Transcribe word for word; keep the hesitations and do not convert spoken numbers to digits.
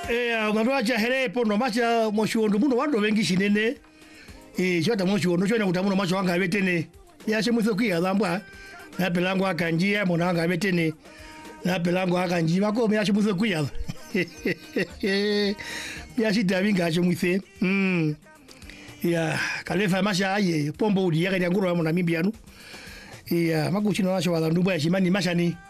eh unatwacha here pono macha moshuondo muno wando wengi shinene eh chota moshuondo chona kutamuno macho wanga betene yashe muthokia dhambwa na pelango akanjia mona wanga betene na pelango akanjia ko yashe muthokia yashe davinga yashe muthe mm ya kalefa masha aye pombo udi yaka ngoro mona mimbianu ya makuchino nacho wadandubwa yashimani mashani